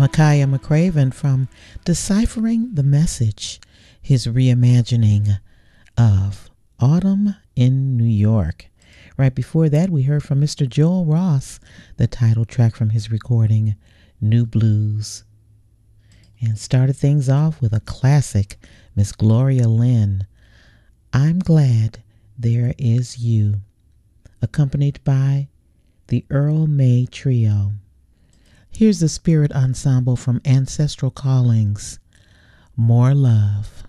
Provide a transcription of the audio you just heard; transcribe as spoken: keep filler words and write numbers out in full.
Makaya McCraven from Deciphering the Message, his reimagining of Autumn in New York. Right before that, we heard from Mister Joel Ross, the title track from his recording, New Blues. And started things off with a classic, Miss Gloria Lynn, I'm Glad There Is You, accompanied by the Earl May Trio. Here's the Spirit Ensemble from Ancestral Callings, More Love.